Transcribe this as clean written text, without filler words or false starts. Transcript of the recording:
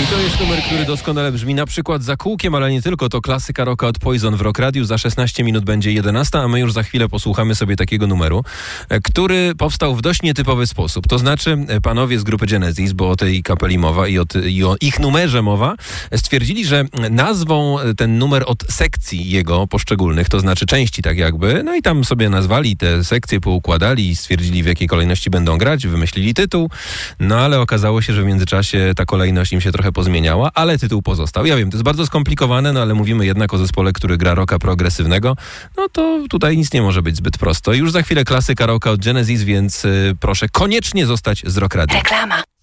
To jest numer, który doskonale brzmi na przykład za kółkiem, ale nie tylko. To klasyka rocka od Poison w Rock Radiu. Za 16 minut będzie 11, a my już za chwilę posłuchamy sobie takiego numeru, który powstał w dość nietypowy sposób. To znaczy panowie z grupy Genesis, bo o tej kapeli mowa i o ich numerze mowa, stwierdzili, że nazwą ten numer od sekcji jego poszczególnych, to znaczy części tak jakby, no i tam sobie nazwali te sekcje, poukładali i stwierdzili, w jakiej kolejności będą grać, wymyślili tytuł, no ale okazało się, że w międzyczasie ta kolejność im się trochę pozmieniała, ale tytuł pozostał. Ja wiem, to jest bardzo skomplikowane, no ale mówimy jednak o zespole, który gra rocka progresywnego, no to tutaj nic nie może być zbyt prosto. Już za chwilę klasyka rocka od Genesis, więc proszę koniecznie zostać z Rock Radio. Reklama.